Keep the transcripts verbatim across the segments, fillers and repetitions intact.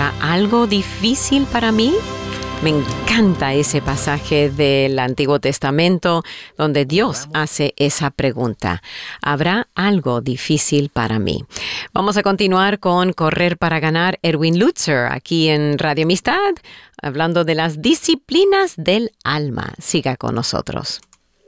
¿Habrá algo difícil para mí? Me encanta ese pasaje del Antiguo Testamento donde Dios hace esa pregunta. ¿Habrá algo difícil para mí? Vamos a continuar con Correr para Ganar, Erwin Lutzer, aquí en Radio Amistad, hablando de las disciplinas del alma. Siga con nosotros.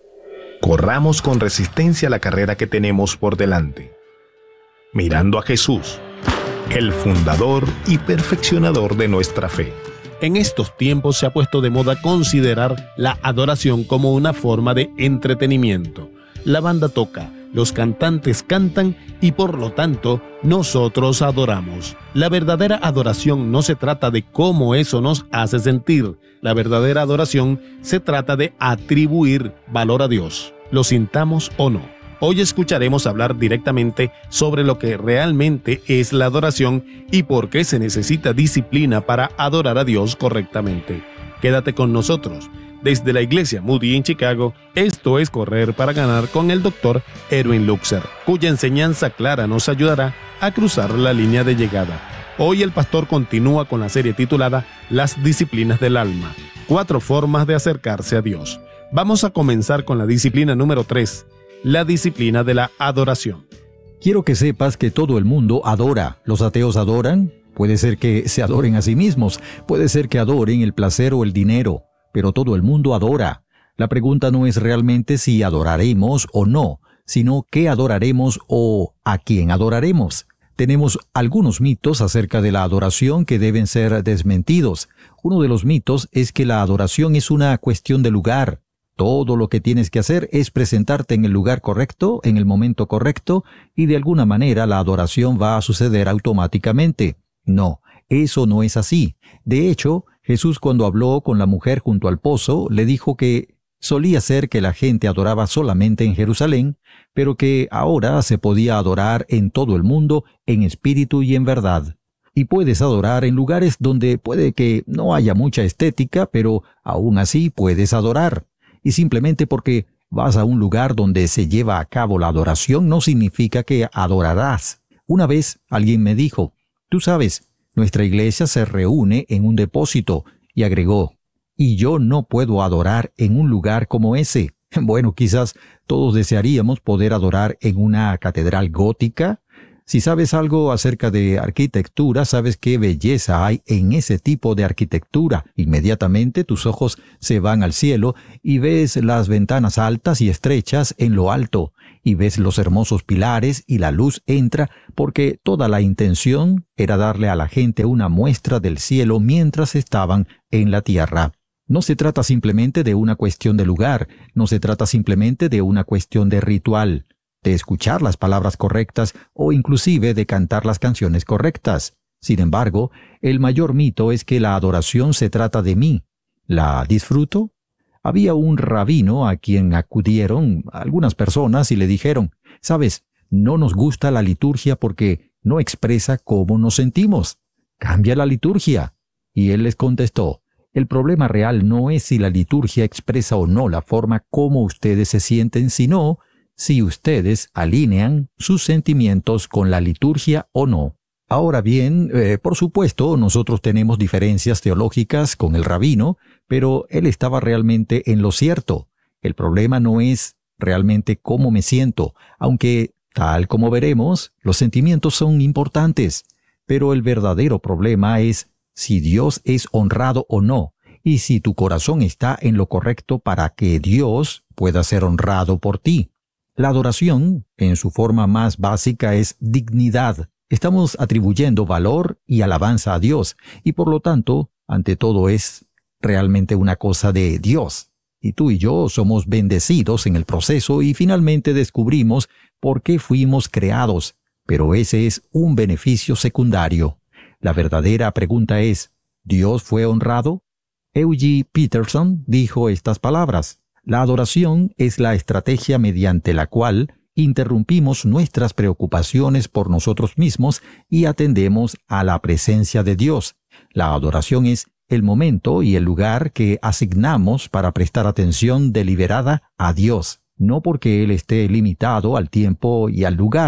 Corramos con resistencia la carrera que tenemos por delante, mirando a Jesús, el fundador y perfeccionador de nuestra fe. En estos tiempos se ha puesto de moda considerar la adoración como una forma de entretenimiento. La banda toca, los cantantes cantan y por lo tanto nosotros adoramos. La verdadera adoración no se trata de cómo eso nos hace sentir. La verdadera adoración se trata de atribuir valor a Dios, lo sintamos o no. Hoy escucharemos hablar directamente sobre lo que realmente es la adoración y por qué se necesita disciplina para adorar a Dios correctamente. Quédate con nosotros. Desde la Iglesia Moody en Chicago, esto es Correr para Ganar con el doctor Erwin Lutzer, cuya enseñanza clara nos ayudará a cruzar la línea de llegada. Hoy el pastor continúa con la serie titulada Las disciplinas del alma, cuatro formas de acercarse a Dios. Vamos a comenzar con la disciplina número tres. La disciplina de la adoración. Quiero que sepas que todo el mundo adora. Los ateos adoran. Puede ser que se adoren a sí mismos. Puede ser que adoren el placer o el dinero. Pero todo el mundo adora. La pregunta no es realmente si adoraremos o no, sino qué adoraremos o a quién adoraremos. Tenemos algunos mitos acerca de la adoración que deben ser desmentidos. Uno de los mitos es que la adoración es una cuestión de lugar. Todo lo que tienes que hacer es presentarte en el lugar correcto, en el momento correcto, y de alguna manera la adoración va a suceder automáticamente. No, eso no es así. De hecho, Jesús cuando habló con la mujer junto al pozo, le dijo que solía ser que la gente adoraba solamente en Jerusalén, pero que ahora se podía adorar en todo el mundo, en espíritu y en verdad. Y puedes adorar en lugares donde puede que no haya mucha estética, pero aún así puedes adorar. Y simplemente porque vas a un lugar donde se lleva a cabo la adoración no significa que adorarás. Una vez alguien me dijo, tú sabes, nuestra iglesia se reúne en un depósito, y agregó, y yo no puedo adorar en un lugar como ese. Bueno, quizás todos desearíamos poder adorar en una catedral gótica. Si sabes algo acerca de arquitectura, sabes qué belleza hay en ese tipo de arquitectura. Inmediatamente tus ojos se van al cielo y ves las ventanas altas y estrechas en lo alto, y ves los hermosos pilares y la luz entra porque toda la intención era darle a la gente una muestra del cielo mientras estaban en la tierra. No se trata simplemente de una cuestión de lugar, no se trata simplemente de una cuestión de ritual, de escuchar las palabras correctas o inclusive de cantar las canciones correctas. Sin embargo, el mayor mito es que la adoración se trata de mí. ¿La disfruto? Había un rabino a quien acudieron algunas personas y le dijeron, «Sabes, no nos gusta la liturgia porque no expresa cómo nos sentimos. Cambia la liturgia». Y él les contestó, «El problema real no es si la liturgia expresa o no la forma como ustedes se sienten, sino si ustedes alinean sus sentimientos con la liturgia o no». Ahora bien, eh, por supuesto, nosotros tenemos diferencias teológicas con el rabino, pero él estaba realmente en lo cierto. El problema no es realmente cómo me siento, aunque, tal como veremos, los sentimientos son importantes. Pero el verdadero problema es si Dios es honrado o no, y si tu corazón está en lo correcto para que Dios pueda ser honrado por ti. La adoración, en su forma más básica, es dignidad. Estamos atribuyendo valor y alabanza a Dios, y por lo tanto, ante todo es realmente una cosa de Dios. Y tú y yo somos bendecidos en el proceso y finalmente descubrimos por qué fuimos creados, pero ese es un beneficio secundario. La verdadera pregunta es, ¿Dios fue honrado? Eugene Peterson dijo estas palabras, «La adoración es la estrategia mediante la cual interrumpimos nuestras preocupaciones por nosotros mismos y atendemos a la presencia de Dios. La adoración es el momento y el lugar que asignamos para prestar atención deliberada a Dios, no porque Él esté limitado al tiempo y al lugar,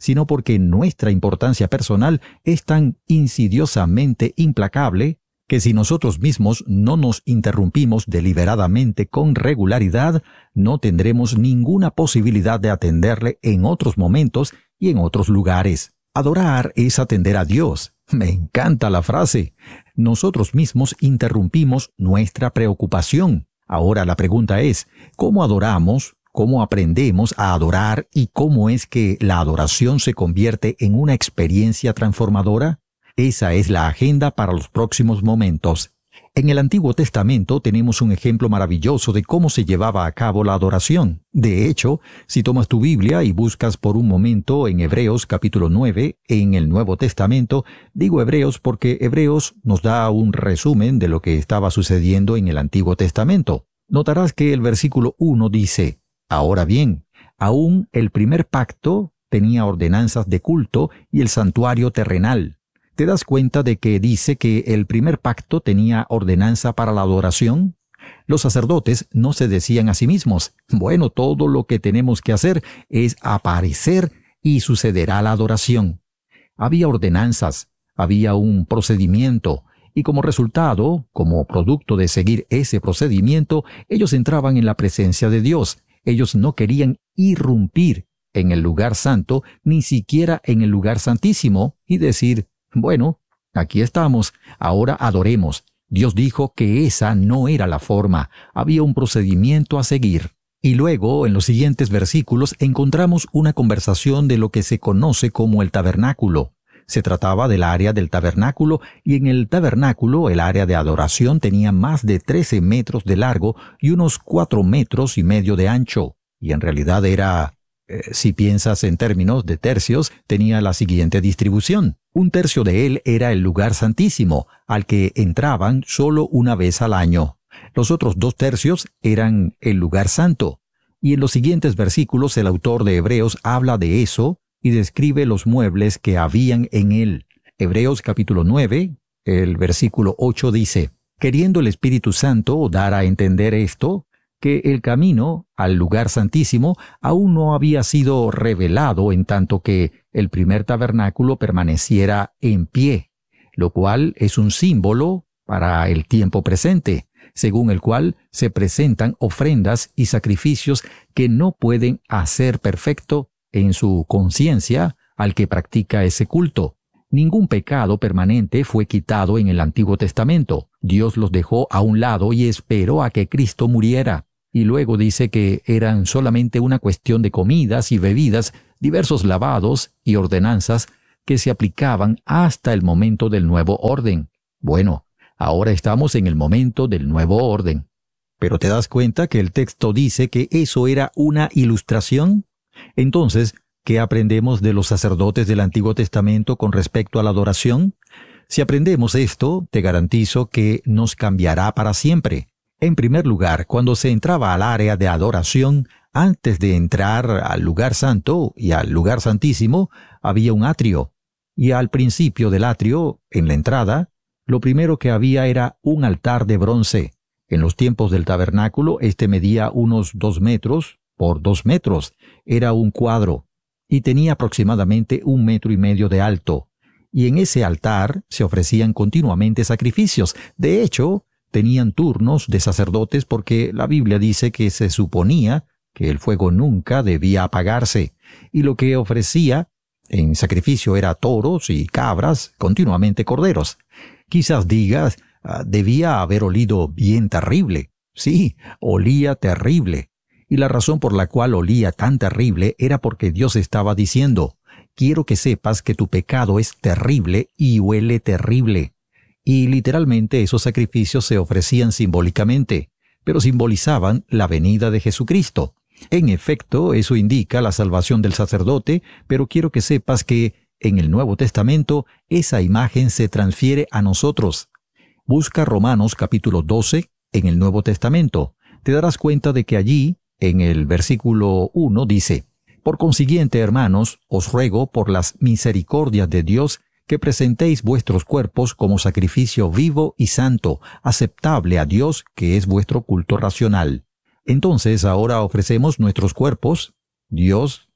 sino porque nuestra importancia personal es tan insidiosamente implacable que si nosotros mismos no nos interrumpimos deliberadamente con regularidad, no tendremos ninguna posibilidad de atenderle en otros momentos y en otros lugares. Adorar es atender a Dios. Me encanta la frase. Nosotros mismos interrumpimos nuestra preocupación. Ahora la pregunta es, ¿cómo adoramos? ¿Cómo aprendemos a adorar? ¿Y cómo es que la adoración se convierte en una experiencia transformadora? Esa es la agenda para los próximos momentos. En el Antiguo Testamento tenemos un ejemplo maravilloso de cómo se llevaba a cabo la adoración. De hecho, si tomas tu Biblia y buscas por un momento en Hebreos capítulo nueve, en el Nuevo Testamento, digo Hebreos porque Hebreos nos da un resumen de lo que estaba sucediendo en el Antiguo Testamento. Notarás que el versículo uno dice, «Ahora bien, aún el primer pacto tenía ordenanzas de culto y el santuario terrenal». ¿Te das cuenta de que dice que el primer pacto tenía ordenanza para la adoración? Los sacerdotes no se decían a sí mismos, bueno, todo lo que tenemos que hacer es aparecer y sucederá la adoración. Había ordenanzas, había un procedimiento, y como resultado, como producto de seguir ese procedimiento, ellos entraban en la presencia de Dios. Ellos no querían irrumpir en el lugar santo, ni siquiera en el lugar santísimo, y decir, bueno, aquí estamos, ahora adoremos. Dios dijo que esa no era la forma, había un procedimiento a seguir. Y luego, en los siguientes versículos, encontramos una conversación de lo que se conoce como el tabernáculo. Se trataba del área del tabernáculo, y en el tabernáculo el área de adoración tenía más de trece metros de largo y unos cuatro metros y medio de ancho. Y en realidad era, eh, si piensas en términos de tercios, tenía la siguiente distribución. Un tercio de él era el lugar santísimo, al que entraban solo una vez al año. Los otros dos tercios eran el lugar santo. Y en los siguientes versículos el autor de Hebreos habla de eso y describe los muebles que habían en él. Hebreos capítulo nueve, el versículo ocho dice, «Queriendo el Espíritu Santo dar a entender esto, que el camino al lugar santísimo aún no había sido revelado en tanto que el primer tabernáculo permaneciera en pie, lo cual es un símbolo para el tiempo presente, según el cual se presentan ofrendas y sacrificios que no pueden hacer perfecto en su conciencia al que practica ese culto. Ningún pecado permanente fue quitado en el Antiguo Testamento. Dios los dejó a un lado y esperó a que Cristo muriera. Y luego dice que eran solamente una cuestión de comidas y bebidas, diversos lavados y ordenanzas que se aplicaban hasta el momento del nuevo orden. Bueno, ahora estamos en el momento del nuevo orden. Pero ¿te das cuenta que el texto dice que eso era una ilustración? Entonces, ¿qué aprendemos de los sacerdotes del Antiguo Testamento con respecto a la adoración? Si aprendemos esto, te garantizo que nos cambiará para siempre. En primer lugar, cuando se entraba al área de adoración, antes de entrar al lugar santo y al lugar santísimo, había un atrio. Y al principio del atrio, en la entrada, lo primero que había era un altar de bronce. En los tiempos del tabernáculo, este medía unos dos metros por dos metros. Era un cuadro y tenía aproximadamente un metro y medio de alto. Y en ese altar se ofrecían continuamente sacrificios. De hecho, tenían turnos de sacerdotes porque la Biblia dice que se suponía que el fuego nunca debía apagarse, y lo que ofrecía en sacrificio era toros y cabras, continuamente corderos. Quizás digas, ah, debía haber olido bien terrible. Sí, olía terrible. Y la razón por la cual olía tan terrible era porque Dios estaba diciendo, quiero que sepas que tu pecado es terrible y huele terrible. Y literalmente esos sacrificios se ofrecían simbólicamente, pero simbolizaban la venida de Jesucristo. En efecto, eso indica la salvación del sacerdote, pero quiero que sepas que en el Nuevo Testamento esa imagen se transfiere a nosotros. Busca Romanos capítulo doce en el Nuevo Testamento. Te darás cuenta de que allí, en el versículo uno, dice, «Por consiguiente, hermanos, os ruego por las misericordias de Dios que presentéis vuestros cuerpos como sacrificio vivo y santo, aceptable a Dios, que es vuestro culto racional». Entonces ahora ofrecemos nuestros cuerpos. Dios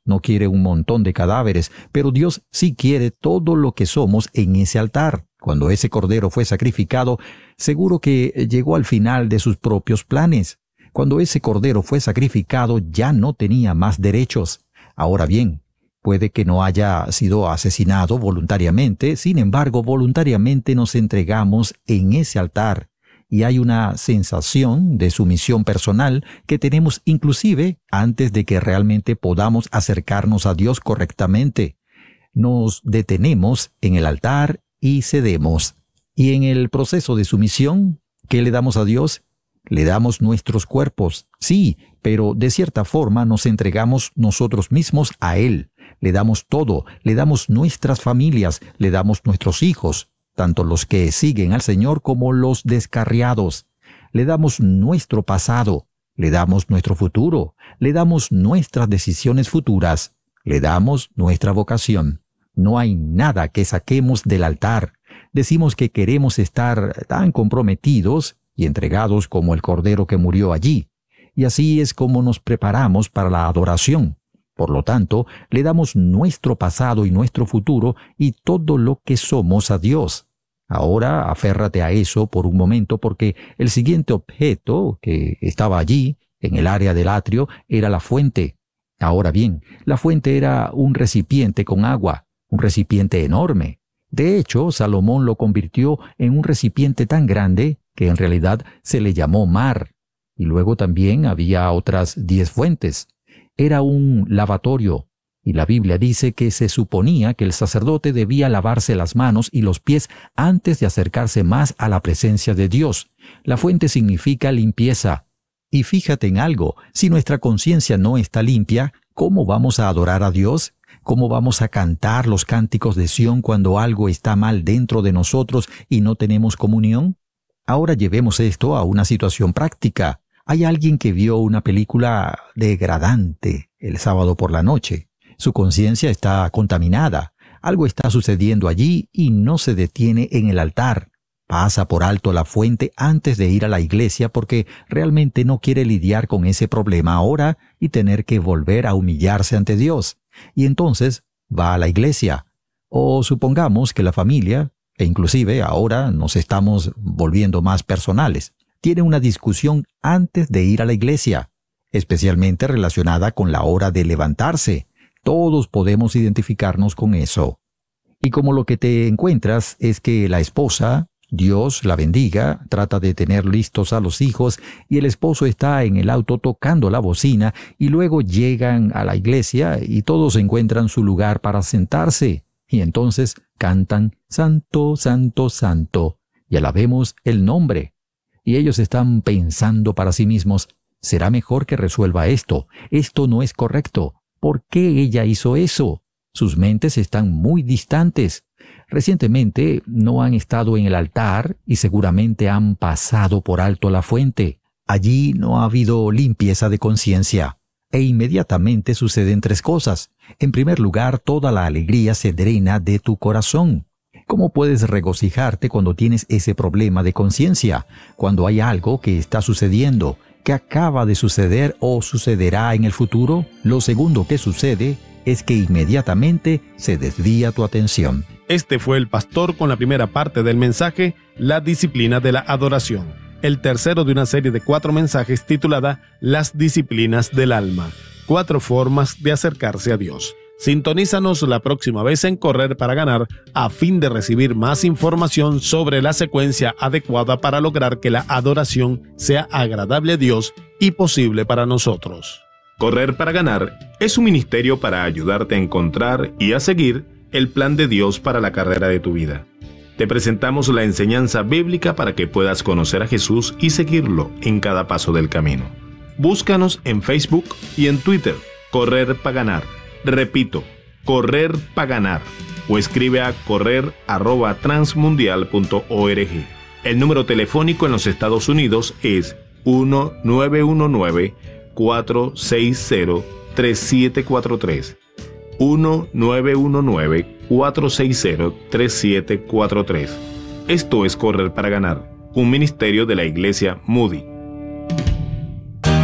no quiere un montón de cadáveres, pero Dios sí quiere todo lo que somos en ese altar. Cuando ese cordero fue sacrificado, seguro que llegó al final de sus propios planes. Cuando ese cordero fue sacrificado, ya no tenía más derechos. Ahora bien, puede que no haya sido asesinado voluntariamente, sin embargo, voluntariamente nos entregamos en ese altar. Y hay una sensación de sumisión personal que tenemos inclusive antes de que realmente podamos acercarnos a Dios correctamente. Nos detenemos en el altar y cedemos. Y en el proceso de sumisión, ¿qué le damos a Dios? Le damos nuestros cuerpos, sí, pero de cierta forma nos entregamos nosotros mismos a Él. Le damos todo, le damos nuestras familias, le damos nuestros hijos, tanto los que siguen al Señor como los descarriados. Le damos nuestro pasado, le damos nuestro futuro, le damos nuestras decisiones futuras, le damos nuestra vocación. No hay nada que saquemos del altar. Decimos que queremos estar tan comprometidos y entregados como el cordero que murió allí. Y así es como nos preparamos para la adoración. Por lo tanto, le damos nuestro pasado y nuestro futuro y todo lo que somos a Dios. Ahora aférrate a eso por un momento porque el siguiente objeto que estaba allí, en el área del atrio, era la fuente. Ahora bien, la fuente era un recipiente con agua, un recipiente enorme. De hecho, Salomón lo convirtió en un recipiente tan grande que en realidad se le llamó mar. Y luego también había otras diez fuentes. Era un lavatorio, y la Biblia dice que se suponía que el sacerdote debía lavarse las manos y los pies antes de acercarse más a la presencia de Dios. La fuente significa limpieza. Y fíjate en algo, si nuestra conciencia no está limpia, ¿cómo vamos a adorar a Dios? ¿Cómo vamos a cantar los cánticos de Sión cuando algo está mal dentro de nosotros y no tenemos comunión? Ahora llevemos esto a una situación práctica. Hay alguien que vio una película degradante el sábado por la noche. Su conciencia está contaminada. Algo está sucediendo allí y no se detiene en el altar. Pasa por alto la fuente antes de ir a la iglesia porque realmente no quiere lidiar con ese problema ahora y tener que volver a humillarse ante Dios. Y entonces va a la iglesia. O supongamos que la familia, e inclusive ahora nos estamos volviendo más personales, tiene una discusión antes de ir a la iglesia, especialmente relacionada con la hora de levantarse. Todos podemos identificarnos con eso. Y como lo que te encuentras es que la esposa, Dios la bendiga, trata de tener listos a los hijos y el esposo está en el auto tocando la bocina y luego llegan a la iglesia y todos encuentran su lugar para sentarse. Y entonces cantan Santo, Santo, Santo y alabemos el nombre. Y ellos están pensando para sí mismos, será mejor que resuelva esto. Esto no es correcto. ¿Por qué ella hizo eso? Sus mentes están muy distantes. Recientemente no han estado en el altar y seguramente han pasado por alto la fuente. Allí no ha habido limpieza de conciencia. E inmediatamente suceden tres cosas. En primer lugar, toda la alegría se drena de tu corazón. ¿Cómo puedes regocijarte cuando tienes ese problema de conciencia? Cuando hay algo que está sucediendo, que acaba de suceder o sucederá en el futuro, lo segundo que sucede es que inmediatamente se desvía tu atención. Este fue el pastor con la primera parte del mensaje, La disciplina de la adoración. El tercero de una serie de cuatro mensajes titulada Las disciplinas del alma. Cuatro formas de acercarse a Dios. Sintonízanos la próxima vez en Correr para Ganar a fin de recibir más información sobre la secuencia adecuada para lograr que la adoración sea agradable a Dios y posible para nosotros. Correr para Ganar es un ministerio para ayudarte a encontrar y a seguir el plan de Dios para la carrera de tu vida. Te presentamos la enseñanza bíblica para que puedas conocer a Jesús y seguirlo en cada paso del camino. Búscanos en Facebook y en Twitter, Correr para Ganar. Repito, Correr para Ganar, o escribe a correr arroba transmundial punto org. El número telefónico en los Estados Unidos es uno nueve uno nueve, cuatro seis cero, tres siete cuatro tres. uno nueve uno nueve, cuatro seis cero, tres siete cuatro tres. Esto es Correr para Ganar, un ministerio de la Iglesia Moody.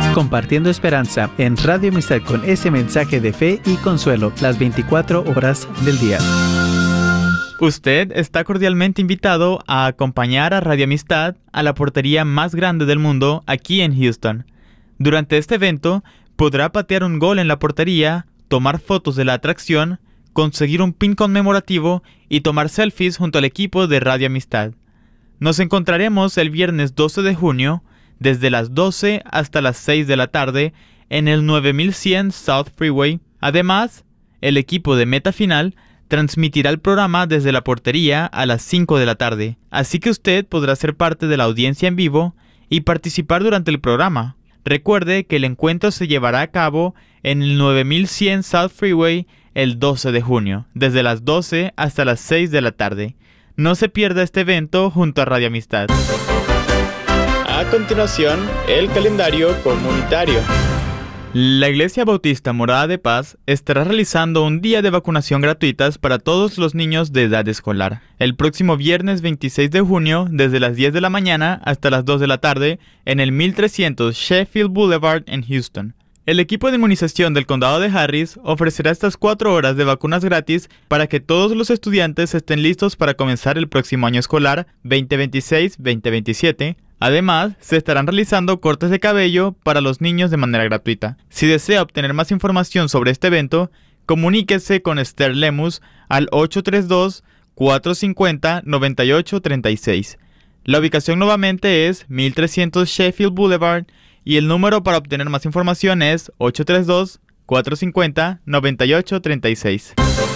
Compartiendo esperanza en Radio Amistad con ese mensaje de fe y consuelo las veinticuatro horas del día. Usted está cordialmente invitado a acompañar a Radio Amistad a la portería más grande del mundo aquí en Houston. Durante este evento podrá patear un gol en la portería, tomar fotos de la atracción, conseguir un pin conmemorativo y tomar selfies junto al equipo de Radio Amistad. Nos encontraremos el viernes doce de junio desde las doce hasta las seis de la tarde en el nueve mil cien South Freeway. Además, el equipo de Meta Final transmitirá el programa desde la portería a las cinco de la tarde, así que usted podrá ser parte de la audiencia en vivo y participar durante el programa. Recuerde que el encuentro se llevará a cabo en el nueve mil cien South Freeway el doce de junio, desde las doce hasta las seis de la tarde. No se pierda este evento junto a Radio Amistad. A continuación, el calendario comunitario. La Iglesia Bautista Morada de Paz estará realizando un día de vacunación gratuitas para todos los niños de edad escolar. El próximo viernes veintiséis de junio, desde las diez de la mañana hasta las dos de la tarde, en el mil trescientos Sheffield Boulevard en Houston. El equipo de inmunización del condado de Harris ofrecerá estas cuatro horas de vacunas gratis para que todos los estudiantes estén listos para comenzar el próximo año escolar veinte veintiséis veinte veintisiete. Además, se estarán realizando cortes de cabello para los niños de manera gratuita. Si desea obtener más información sobre este evento, comuníquese con Esther Lemus al ocho tres dos, cuatro cinco cero, nueve ocho tres seis. La ubicación nuevamente es mil trescientos Sheffield Boulevard y el número para obtener más información es ocho tres dos, cuatro cinco cero, nueve ocho tres seis.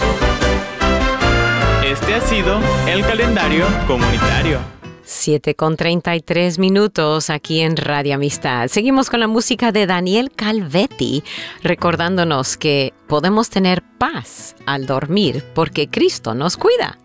Este ha sido el calendario comunitario. siete con treinta y tres minutos aquí en Radio Amistad. Seguimos con la música de Daniel Calvetti, recordándonos que podemos tener paz al dormir porque Cristo nos cuida.